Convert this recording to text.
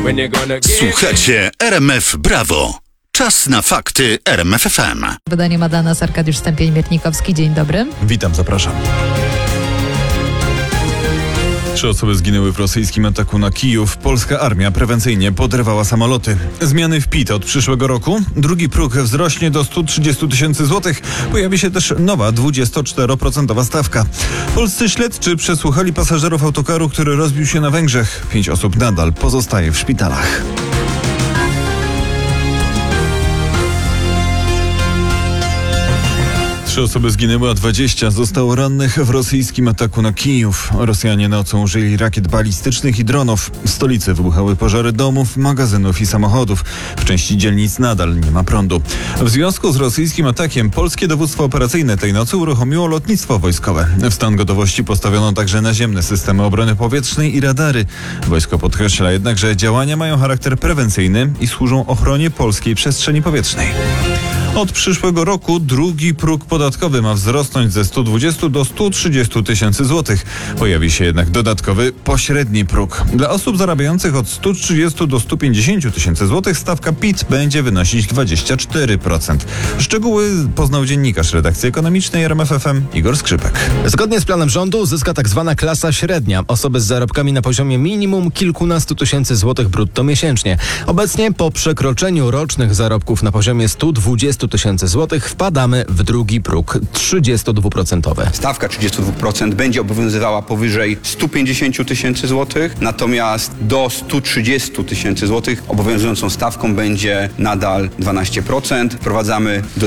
Słuchacie RMF Brawo. Czas na fakty RMF FM. Wydanie ma dla nas Arkadiusz Stępień-Miernikowski. Dzień dobry. Witam, zapraszam. 3 osoby zginęły w rosyjskim ataku na Kijów. Polska armia prewencyjnie podrywała samoloty. Zmiany w PIT od przyszłego roku. Drugi próg wzrośnie do 130 tysięcy złotych. Pojawi się też nowa 24% stawka. Polscy śledczy przesłuchali pasażerów autokaru, który rozbił się na Węgrzech. 5 osób nadal pozostaje w szpitalach. Trzy osoby zginęły, a 20 zostało rannych w rosyjskim ataku na Kijów. Rosjanie nocą użyli rakiet balistycznych i dronów. W stolicy wybuchały pożary domów, magazynów i samochodów. W części dzielnic nadal nie ma prądu. W związku z rosyjskim atakiem polskie dowództwo operacyjne tej nocy uruchomiło lotnictwo wojskowe. W stan gotowości postawiono także naziemne systemy obrony powietrznej i radary. Wojsko podkreśla jednak, że działania mają charakter prewencyjny i służą ochronie polskiej przestrzeni powietrznej. Od przyszłego roku drugi próg podatkowy ma wzrosnąć ze 120 do 130 tysięcy złotych. Pojawi się jednak dodatkowy pośredni próg. Dla osób zarabiających od 130 do 150 tysięcy złotych stawka PIT będzie wynosić 24%. Szczegóły poznał dziennikarz redakcji ekonomicznej RMF FM Igor Skrzypek. Zgodnie z planem rządu zyska tak zwana klasa średnia. Osoby z zarobkami na poziomie minimum kilkunastu tysięcy złotych brutto miesięcznie. Obecnie po przekroczeniu rocznych zarobków na poziomie 120 tysięcy złotych wpadamy w drugi próg 32%. Stawka 32% będzie obowiązywała powyżej 150 tysięcy złotych, natomiast do 130 tysięcy złotych obowiązującą stawką będzie nadal 12%. Wprowadzamy